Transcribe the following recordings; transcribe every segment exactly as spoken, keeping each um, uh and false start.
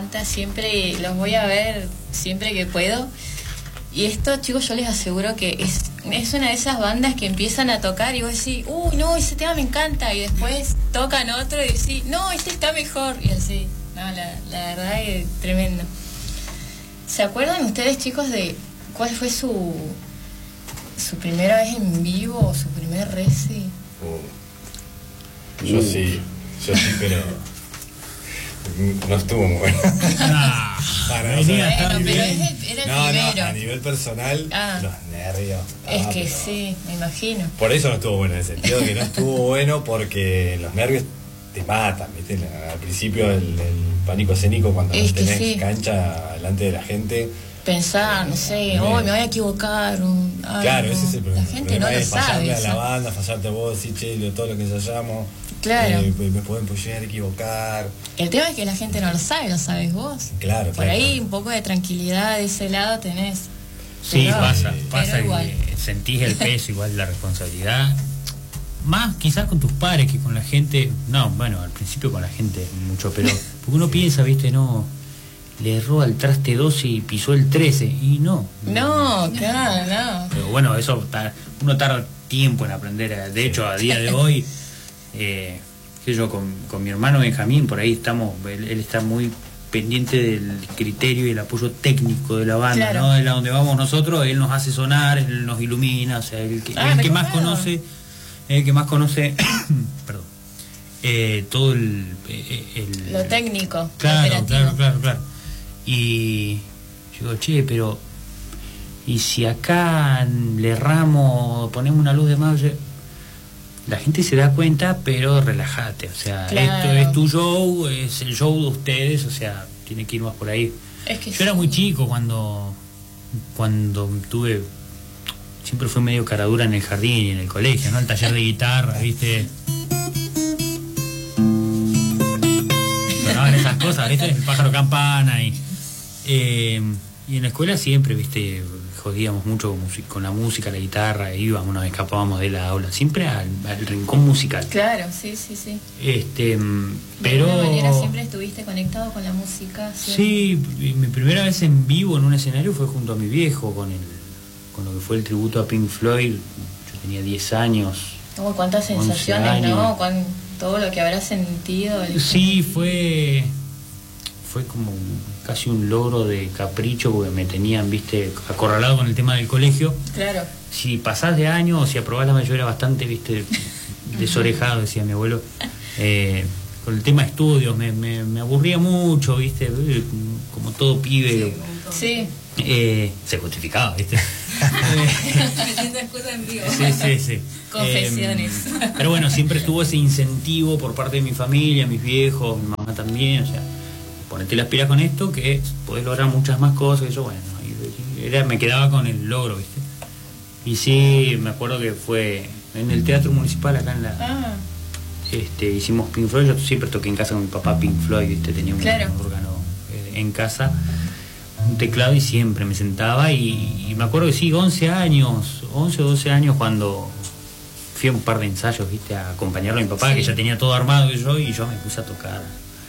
encanta, siempre los voy a ver, siempre que puedo. Y esto, chicos, yo les aseguro que es, es una de esas bandas que empiezan a tocar y vos decís, uy, no, ese tema me encanta, y después tocan otro y decís, no, este está mejor, y así. No, la, la verdad es tremendo. ¿Se acuerdan ustedes, chicos, de cuál fue su su primera vez en vivo o su primer reci? Uh, yo uh. sí, yo sí, pero no estuvo muy bueno. Ah, para, no, o sea, bueno, nivel, pero es el, era el no, primero. No, a nivel personal, ah. los nervios. Es ah, que pero, sí, me imagino. Por eso no estuvo bueno, en el sentido de que no estuvo bueno porque los nervios te matan, ¿viste? Al principio el, el pánico escénico cuando es no tenés sí. cancha delante de la gente. Pensar, no sé, hoy oh, me voy a equivocar. Un, ay, claro, no. ese es el problema. La gente el problema no lo es sabe. fallarle a la ¿sabes? banda, fallarte a vos, decir, che, todo lo que ensayamos. Claro. Eh, me pueden llegar a equivocar. El tema es que la gente no lo sabe, lo sabes vos. Claro, Por claro, ahí claro. un poco de tranquilidad de ese lado tenés. Sí, pero, pasa, pero pasa igual. que sentís el peso, igual la responsabilidad. Más quizás con tus padres que con la gente. No, bueno, al principio con la gente mucho, pero porque uno piensa, viste, no, le erró al traste doce y pisó el trece, y no. No, claro, no. Pero bueno, eso uno tarda tiempo en aprender. De hecho, a día de hoy, eh, qué sé yo, con, con mi hermano Benjamín, por ahí estamos, él, él está muy pendiente del criterio y el apoyo técnico de la banda, claro. ¿no? Él a donde vamos nosotros, él nos hace sonar, él nos ilumina, o sea, el que, ah, el que más conoce, el que más conoce, perdón, eh, todo el, el lo técnico, claro, lo claro, claro, claro. Y yo digo, che, pero y si acá le erramos, ponemos una luz de más, la gente se da cuenta, pero relájate, o sea, claro. Esto es tu show, es el show de ustedes, o sea, tiene que ir más por ahí. Es que yo sí. era muy chico cuando cuando tuve, siempre fui medio caradura en el jardín y en el colegio, ¿no? El taller de guitarra, ¿viste? Sonaban esas cosas, ¿viste? El pájaro campana y eh, y en la escuela siempre, ¿viste? Jodíamos mucho con, con la música, la guitarra, íbamos, nos escapábamos de la aula, siempre al, al rincón musical. Claro, sí, sí, sí. Este, pero... De alguna manera siempre estuviste conectado con la música. Siempre. Sí, mi primera vez en vivo en un escenario fue junto a mi viejo, con el, con lo que fue el tributo a Pink Floyd. Yo tenía diez años. Oh, cuántas sensaciones, ¿no? Cuán, todo lo que habrás sentido. El... Sí, fue... fue como casi un logro de capricho porque me tenían, viste, acorralado con el tema del colegio. Claro. Si pasás de año o si aprobás la mayoría era bastante, viste, desorejado, decía mi abuelo. Eh, con el tema de estudios me, me, me aburría mucho, viste, como todo pibe. Sí. Eh, se justificaba, viste. Metiendo excusas en vivo. Sí, sí, sí. Confesiones. Eh, pero bueno, siempre estuvo ese incentivo por parte de mi familia, mis viejos, mi mamá también, o sea, ponete las pilas con esto que podés lograr muchas más cosas. Y yo, bueno, y era, me quedaba con el logro, ¿viste? Y sí, me acuerdo que fue en el Teatro Municipal acá en la... Ah. Este, hicimos Pink Floyd, yo siempre toqué en casa con mi papá Pink Floyd, ¿viste? Tenía un, claro. un órgano eh, en casa, un teclado, y siempre me sentaba y, y me acuerdo que sí, once años, once o doce años cuando fui a un par de ensayos, ¿viste? A acompañarlo a mi papá, sí. Que ya tenía todo armado y yo, y yo me puse a tocar.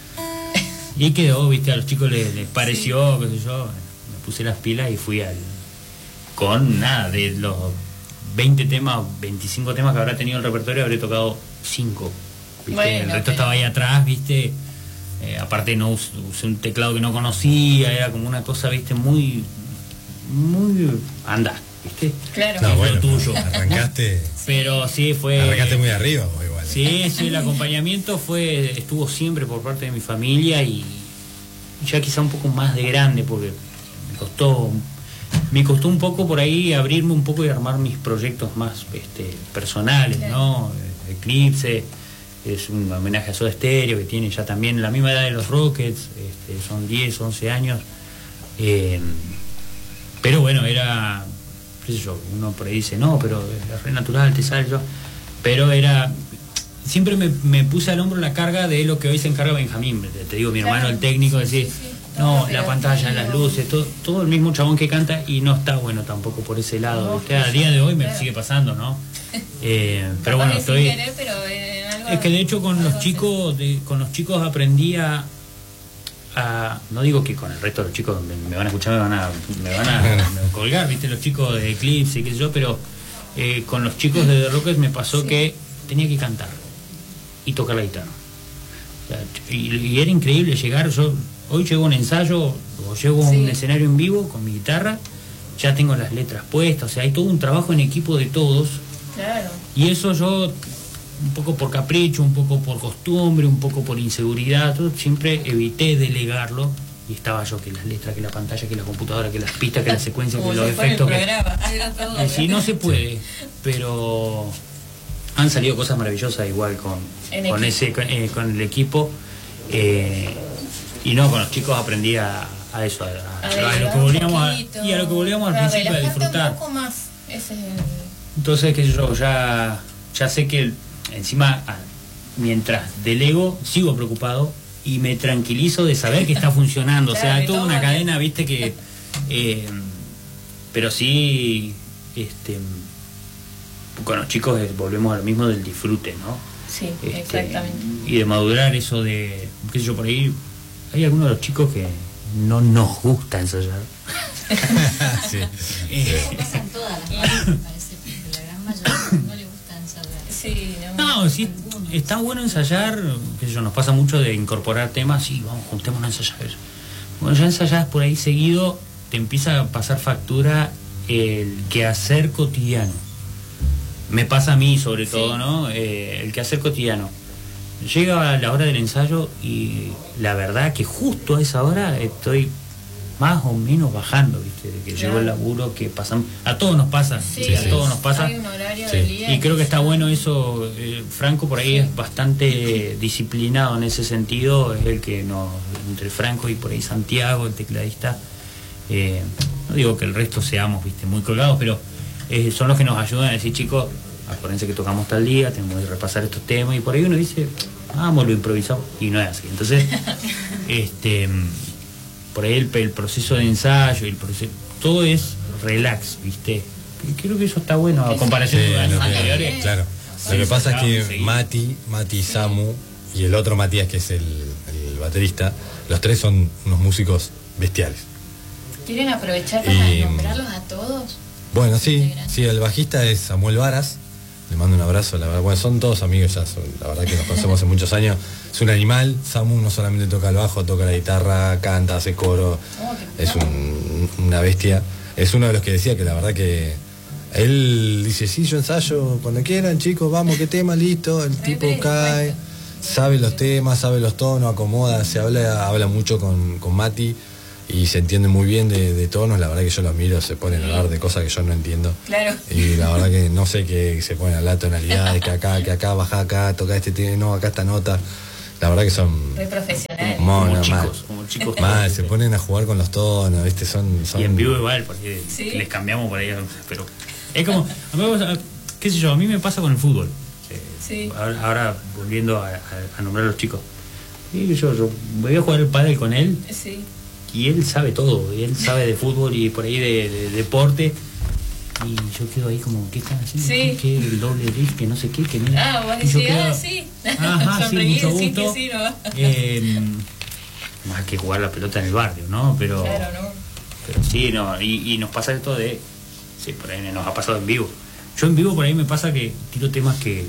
Y ahí quedó, viste, a los chicos les, les pareció, sí. Qué sé yo, me puse las pilas y fui al... con nada, de los veinte temas, veinticinco temas que habrá tenido el repertorio, habré tocado cinco, ¿viste? Bueno, el resto pero... estaba ahí atrás, viste, eh, aparte no usé, usé un teclado que no conocía, era como una cosa, viste, muy, muy, anda, viste. Claro. No, bueno, tuyo. Arrancaste... Pero sí, fue... Arrancaste muy arriba, o igual. Sí, sí, el acompañamiento fue estuvo siempre por parte de mi familia y ya quizá un poco más de grande porque me costó me costó un poco por ahí abrirme un poco y armar mis proyectos más este, personales, claro. ¿No? Eclipse es un homenaje a Soda Stereo que tiene ya también la misma edad de los Rockets, este, son diez, once años, eh, pero bueno, era, qué sé yo, uno por ahí dice, no, pero es re natural, te sale yo, pero era... Siempre me, me puse al hombro la carga de lo que hoy se encarga Benjamín, te, te digo, mi hermano, claro. El técnico, decir, sí, sí, sí. No, la pantalla, las luces, todo, todo el mismo chabón que canta, y no está bueno tampoco por ese lado, no, ¿viste? A día de hoy me claro. Sigue pasando, ¿no? Eh, pero bueno, estoy... Querer, pero, eh, algo, es que de hecho con los chicos de, con los chicos aprendí a, a, no digo que con el resto de los chicos me, me van a escuchar, me van a, me van a, me van a colgar, viste, los chicos de Eclipse y qué sé yo, pero eh, con los chicos de The Rockets me pasó sí. que tenía que cantar y tocar la guitarra. O sea, y, y era increíble llegar, yo hoy llego a un ensayo o llego a un sí. escenario en vivo con mi guitarra, ya tengo las letras puestas, o sea, hay todo un trabajo en equipo de todos. Claro. Y eso yo, un poco por capricho, un poco por costumbre, un poco por inseguridad, yo siempre evité delegarlo. Y estaba yo, que las letras, que la pantalla, que la computadora, que las pistas, que la secuencia, que los efectos. Que si no se puede, pero han salido cosas maravillosas igual con, con ese con, eh, con el equipo. Eh, y no, con los chicos aprendí a, a eso, a, a, a, a lo que volvíamos a, y a lo que volvíamos al principio a disfrutar. Un poco más. Ese es el... Entonces, qué sé yo, ya, ya sé que el, encima, mientras delego, sigo preocupado y me tranquilizo de saber que está funcionando. Claro, o sea, toda una bien. cadena, viste, que... Eh, pero sí, este, con los chicos volvemos a lo mismo del disfrute, ¿no? Sí, este, exactamente. Y de madurar eso de, qué sé yo, por ahí, hay algunos de los chicos que no nos gusta ensayar. Sí. Eh, Eso pasa en todas las bandas, me parece, porque la gran mayoría no le gusta ensayar. Sí, no, no sí, está bueno ensayar, qué sé yo, nos pasa mucho de incorporar temas y vamos, juntémonos a ensayar eso. Bueno, ya ensayás por ahí seguido, te empieza a pasar factura el quehacer cotidiano. Me pasa a mí sobre todo, sí. ¿no? Eh, el quehacer cotidiano. Llega a la hora del ensayo y la verdad que justo a esa hora estoy más o menos bajando, ¿viste? De que claro. llegó el laburo, que pasan, a todos nos pasa, sí, sí, a todos nos pasa. Hay un horario sí. del día y creo que está ya... bueno eso. eh, Franco por ahí sí. es bastante disciplinado en ese sentido, es el que nos, entre Franco y por ahí Santiago, el tecladista, eh, no digo que el resto seamos, ¿viste? Muy colgados, pero eh, son los que nos ayudan a decir, chicos, acuérdense que tocamos tal día, tenemos que repasar estos temas, y por ahí uno dice, vamos, lo improvisamos, y no es así. Entonces, este por ahí el, el proceso de ensayo, el proceso, todo es relax, ¿viste? Y creo que eso está bueno, a comparación sí, de años no, anteriores. Claro, lo que pasa es que Mati, Mati, Samu y el otro Matías, que es el, el baterista, los tres son unos músicos bestiales. ¿Quieren aprovechar para y, nombrarlos a todos? Bueno, sí, sí, el bajista es Samuel Varas, le mando un abrazo, la verdad, bueno, son todos amigos ya, son, la verdad que nos conocemos hace muchos años. Es un animal. Samu no solamente toca el bajo, toca la guitarra, canta, hace coro, oh, es un, una bestia. Es uno de los que decía que la verdad que él dice, sí, yo ensayo cuando quieran, chicos, vamos, qué tema, listo, el tipo cae, sabe los temas, sabe los tonos, acomoda, se habla, habla mucho con, con Mati y se entiende muy bien de, de tonos. La verdad que yo los miro, se ponen a hablar de cosas que yo no entiendo. Claro. Y la verdad que no sé, que se ponen a hablar tonalidades, que acá, que acá, baja acá, toca este tiene, no, acá esta nota. La verdad que son muy profesionales, como, como no, chicos, mal. como chicos. Mal, se ponen a jugar con los tonos, ¿viste? Son, son... Y en vivo igual, porque ¿sí? les cambiamos por ahí, pero es como, a mí, qué sé yo, a mí me pasa con el fútbol. Eh, sí. ahora, ahora volviendo a, a, a nombrar a los chicos. Y yo, yo voy a jugar el pádel con él. Sí. Y él sabe todo, y él sabe de fútbol y por ahí de, de, de deporte. Y yo quedo ahí como, ¿qué están haciendo? Sí. ¿Qué? El doble drift, que no sé qué, que mira. Ah, vos decís, ah, sí. Ajá, sí, mucho gusto. Sí, ¿no? eh, más que jugar la pelota en el barrio, ¿no? Pero, claro, ¿no? Pero sí, no, y, y nos pasa esto de, sí, por ahí nos ha pasado en vivo. Yo en vivo por ahí me pasa que tiro temas que,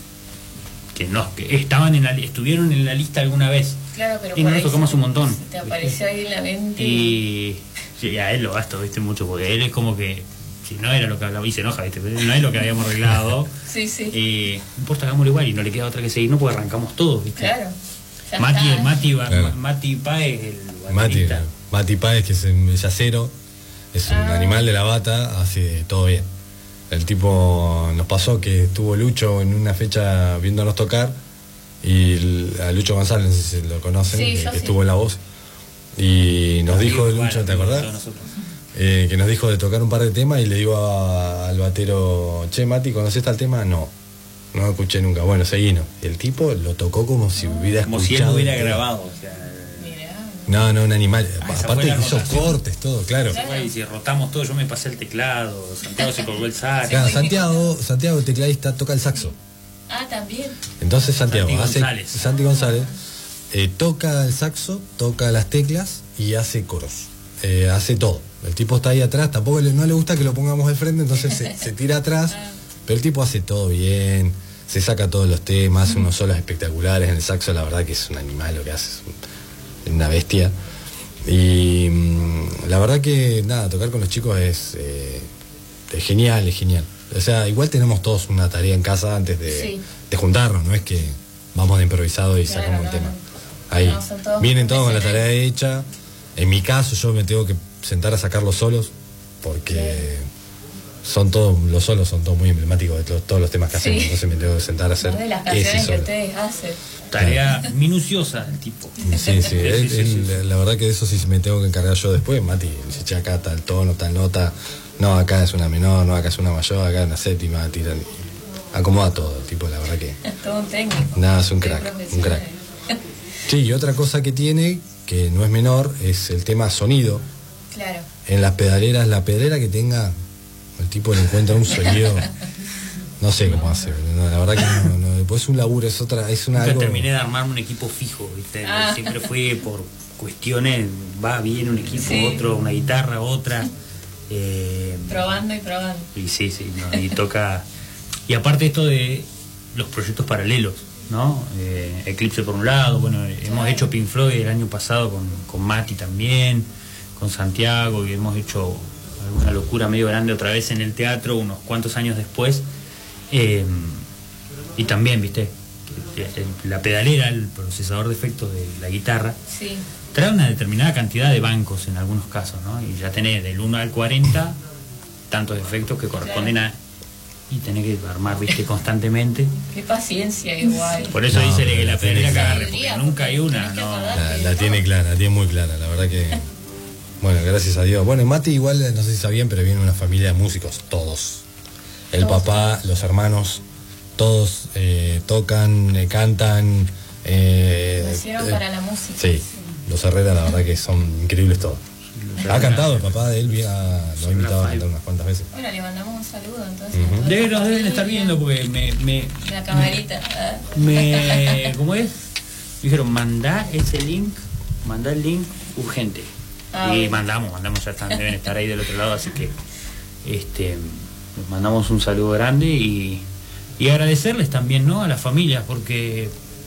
que no, que estaban en la, estuvieron en la lista alguna vez. Claro, pero y no lo tocamos un montón. Te apareció ahí en la mente. Y sí, a él lo gasto, viste, mucho, porque él es como que, si no era lo que hablaba, y se enoja, viste, pero no es lo que habíamos arreglado. Sí, sí. Y no importa, hagámoslo igual, y no le queda otra que seguir, no, porque arrancamos todos, viste. Claro. Mati, el Mati, claro. Mati Páez, el Mati, baterista. Mati Páez, que es el yacero, es un ah. animal de la bata, hace todo bien. El tipo, nos pasó que estuvo Lucho en una fecha viéndonos tocar, y el, a Lucho González, no sé si lo conocen, sí, que, que sí. estuvo en La Voz, y nos sí, dijo, igual, Lucho, ¿te acordás? Eh, que nos dijo de tocar un par de temas, y le digo a, al batero, che, Mati, ¿conocés tal tema? No, no lo escuché nunca. Bueno, seguinos. Y el tipo lo tocó como si hubiera como escuchado. Como si él lo hubiera grabado, o sea... No, no, un animal. Ah, aparte que hizo cortes, todo, claro. claro. Y si rotamos todo, yo me pasé el teclado, Santiago se colgó el saxo. Claro, Santiago, Santiago, el tecladista, toca el saxo. Ah, también. Entonces Santiago Santi hace González. Santi González eh, toca el saxo, toca las teclas y hace coros. Eh, hace todo. El tipo está ahí atrás, tampoco le, no le gusta que lo pongamos de frente, entonces se, se tira atrás, pero el tipo hace todo bien, se saca todos los temas, hace unos solos espectaculares en el saxo, la verdad que es un animal lo que hace, es un, una bestia. Y mmm, la verdad que nada, tocar con los chicos es, eh, es genial, es genial. O sea, igual tenemos todos una tarea en casa antes de, sí. de juntarnos, no es que vamos de improvisado y claro, sacamos no, el tema. Ahí no, todos vienen todos con la tarea hecha. En mi caso yo me tengo que sentar a sacar los solos porque son todos, los solos son todos muy emblemáticos de to todos los temas que sí. hacemos, entonces me tengo que sentar a hacer de las canciones que ustedes hacen. Tarea claro. minuciosa el tipo. Sí, sí, él, sí, él, sí. la verdad que eso sí me tengo que encargar yo después. Mati, dice, che, acá tal tono, tal nota, no, acá es una menor, no, acá es una mayor, acá es una séptima, tiran, acomoda todo, tipo, la verdad que... Es todo un técnico. Nada, es un crack, un crack. Sí, y otra cosa que tiene, que no es menor, es el tema sonido. Claro. En las pedaleras, la pedalera que tenga, el tipo le encuentra un sonido, no sé cómo hace, no, la verdad que no, no, pues es un laburo, es otra, es una Nunca algo... terminé de armarme un equipo fijo, ¿viste? Ah. Siempre fue por cuestiones, va bien un equipo, sí. otro, una guitarra, otra. Eh, probando y probando. Y sí, sí, no, y toca... Y aparte esto de los proyectos paralelos, ¿no? Eh, Eclipse por un lado, bueno, hemos hecho Pink Floyd el año pasado con, con Mati también, con Santiago, y hemos hecho alguna locura medio grande otra vez en el teatro unos cuantos años después. Eh, y también, viste, la pedalera, el procesador de efectos de la guitarra, sí. trae una determinada cantidad de bancos en algunos casos, ¿no? Y ya tenés del uno al cuarenta tantos efectos que corresponden a... Y tenés que armar, viste, constantemente. Qué paciencia igual. Por eso no, dice que la pedalera que agarre, porque nunca hay una. No. La, la tiene clara, la tiene muy clara, la verdad que... Bueno, gracias a Dios. Bueno, Mati igual, no sé si sabían, pero viene una familia de músicos, todos. El todos. Papá, los hermanos, todos eh, tocan, eh, cantan. Eh, Nacieron eh, para la música. Sí, los Herrera la verdad que son increíbles todos. Ha cantado, el papá de él ha, lo ha invitado a cantar unas cuantas veces. Bueno, le mandamos un saludo entonces. Uh-huh. Deben, nos deben estar viendo porque me... me la camarita. Me, ¿Cómo es? Dijeron, mandá ese link, mandá el link urgente. Ah, y bueno. mandamos, mandamos, ya están, deben estar ahí del otro lado, así que este les mandamos un saludo grande y, y agradecerles también, ¿no? A las familias, porque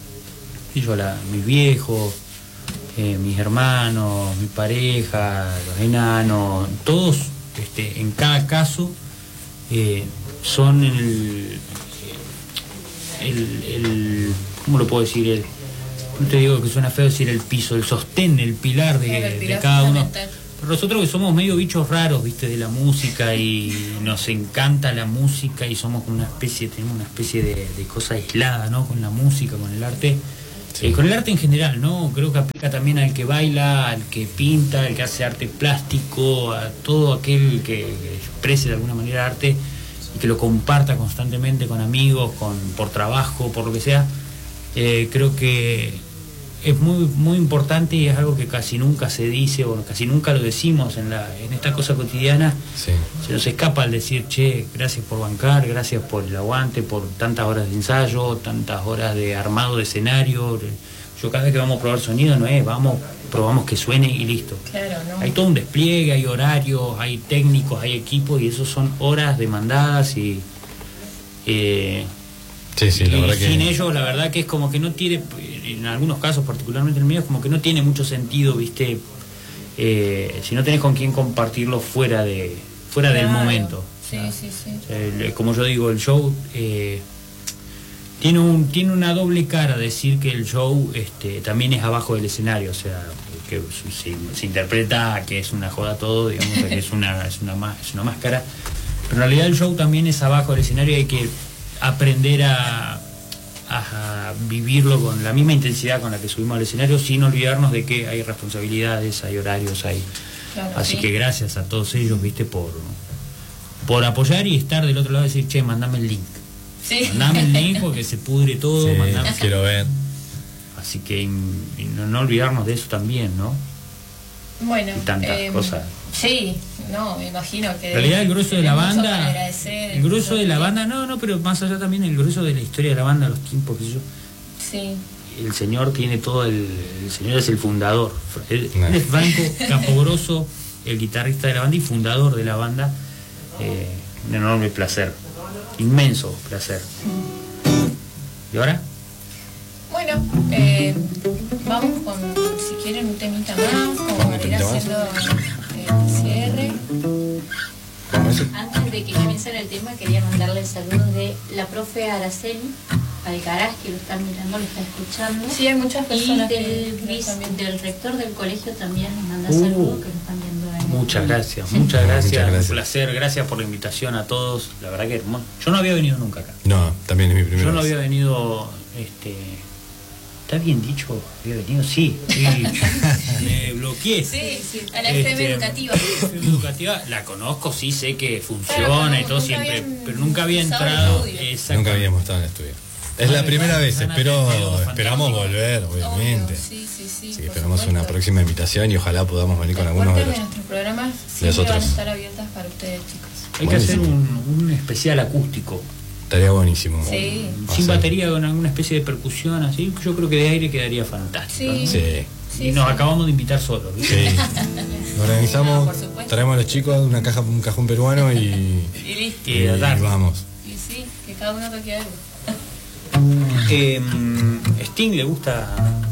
yo, la, mis viejos, eh, mis hermanos, mi pareja, los enanos, todos, este, en cada caso, eh, son el, el, el, ¿cómo lo puedo decir? El, no te digo que suena feo decir el piso, el sostén, el pilar de, el pilar de cada uno. Pero nosotros que somos medio bichos raros, viste, de la música y nos encanta la música y somos una especie, tenemos una especie de, de cosa aislada, ¿no? Con la música, con el arte. Sí. Eh, con el arte en general, ¿no? Creo que aplica también al que baila, al que pinta, al que hace arte plástico, a todo aquel que, que exprese de alguna manera arte y que lo comparta constantemente con amigos, con por trabajo, por lo que sea. Eh, creo que es muy muy importante y es algo que casi nunca se dice o casi nunca lo decimos en la en esta cosa cotidiana. Sí. Se nos escapa al decir, che, gracias por bancar, gracias por el aguante, por tantas horas de ensayo, tantas horas de armado de escenario. Yo cada vez que vamos a probar sonido no es, vamos, probamos que suene y listo. Claro, ¿no? Hay todo un despliegue, hay horarios, hay técnicos, hay equipos y eso son horas demandadas y... Eh, Sí, sí, la y verdad sin que... ellos la verdad que es como que no tiene, en algunos casos particularmente el mío, es como que no tiene mucho sentido, viste, eh, si no tenés con quién compartirlo fuera de fuera claro. del momento. Sí, sí, sí. El, como yo digo, el show eh, tiene un tiene una doble cara, decir que el show este, también es abajo del escenario, o sea, que se, se interpreta que es una joda todo, digamos, que es una es una es una máscara, pero en realidad el show también es abajo del escenario y hay que aprender a, a vivirlo con la misma intensidad con la que subimos al escenario, sin olvidarnos de que hay responsabilidades, hay horarios, hay claro, así sí. que gracias a todos ellos, viste, por por apoyar y estar del otro lado y decir, che, mandame el link. Sí. Mandame el link porque se pudre todo, sí, mandame. Quiero ver. Así que y no, no olvidarnos de eso también, ¿no? Bueno, y tantas eh, cosas. Sí, no, me imagino que... En realidad el grueso de la banda, el grueso de la banda, no, no, pero más allá también el grueso de la historia de la banda, los tiempos que yo... Sí. el señor tiene todo el... El señor es el fundador. Él, No. él es Franco Campogrosso, el guitarrista de la banda y fundador de la banda. Eh, un enorme placer. Inmenso placer. ¿Y ahora? Bueno, eh, vamos con, si quieren, un temita más, como Vamos, para un ir temita más. haciendo el cierre. Antes de que comiencen el tema, quería mandarle saludos de la profe Araceli Alcaraz, que lo están mirando, lo está escuchando. Sí, hay muchas Y personas del, que- que vice- también. del rector del colegio también nos manda Uh, saludos, que lo están viendo en el- Muchas gracias, muchas gracias, Muchas gracias. un placer, gracias por la invitación a todos, la verdad que hermoso. Yo no había venido nunca acá. No, también es mi primera Yo no vez. había venido, este, ¿está bien dicho? ¿Había venido? Sí, sí. Me bloqueé. Sí, sí, a la F M Este, educativa. F M educativa, la conozco, sí sé que funciona Claro, pero y todo nunca siempre, habían pero nunca había usado el entrado. estudio. Exacto. Nunca habíamos estado en el estudio. Es la Van- primera vez, van a espero, tener algo esperamos fantástico. volver, obviamente. Obvio, sí, sí, sí. Así que por esperamos supuesto. una próxima invitación y ojalá podamos venir con Las algunos de puertas los... de nuestros programas los siempre van a otros. estar abiertas para ustedes, chicos. Hay que hacer Buenísimo. un, un especial acústico, Estaría buenísimo. Sí. sin Hacer- batería, con alguna especie de percusión así, yo creo que de aire quedaría fantástico. Sí. ¿no? Sí. Sí, Y nos sí. acabamos de invitar solos, ¿viste? Sí. Organizamos, No, por supuesto. traemos a los chicos una caja, un cajón peruano y, Y listo. Y a darle. vamos. Y sí, que cada uno toque algo. Eh, Sting le gusta